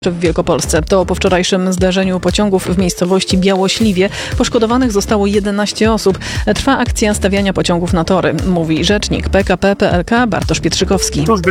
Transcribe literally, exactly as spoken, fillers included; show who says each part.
Speaker 1: W Wielkopolsce. To po wczorajszym zdarzeniu pociągów w miejscowości Białośliwie poszkodowanych zostało jedenaście osób. Trwa akcja stawiania pociągów na tory, mówi rzecznik P K P P L K Bartosz Pietrzykowski.